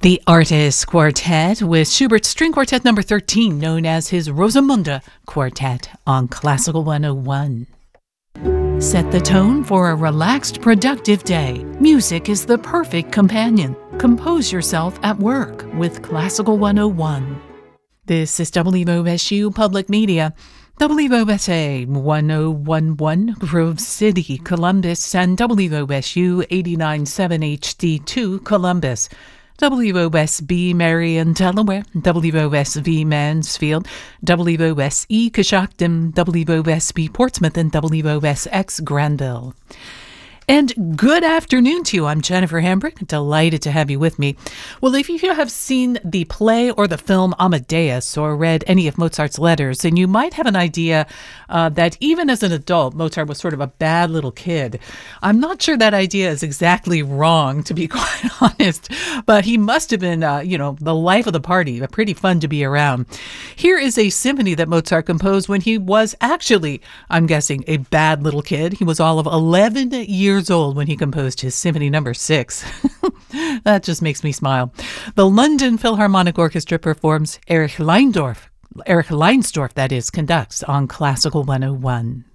The Artists Quartet with Schubert's String Quartet number 13, known as his Rosamunde Quartet on Classical 101. Set the tone for a relaxed, productive day. Music is the perfect companion. Compose yourself at work with Classical 101. This is WOSU Public Media, WOSA 1011 Grove City, Columbus, and WOSU 89.7 HD2 Columbus. WOSB Marion, Delaware, WOSV Mansfield, WOSE Coshocton, WOSB Portsmouth, and WOSX Granville. And good afternoon to you. I'm Jennifer Hambrick. Delighted to have you with me. Well, if you have seen the play or the film Amadeus or read any of Mozart's letters, then you might have an idea that even as an adult, Mozart was sort of a bad little kid. I'm not sure that idea is exactly wrong, to be quite honest, but he must have been, the life of the party, pretty fun to be around. Here is a symphony that Mozart composed when he was actually, I'm guessing, a bad little kid. He was all of 11 years old when he composed his Symphony Number 6. That just makes me smile. The London Philharmonic Orchestra performs Erich Leinsdorf, that is, conducts on Classical 101.